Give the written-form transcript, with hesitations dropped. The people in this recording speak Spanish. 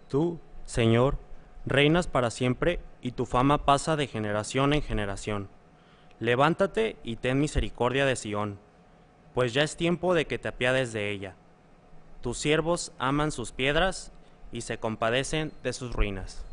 Tú, Señor, reinas para siempre y tu fama pasa de generación en generación. Levántate y ten misericordia de Sión, pues ya es tiempo de que te apiades de ella. Tus siervos aman sus piedras y se compadecen de sus ruinas.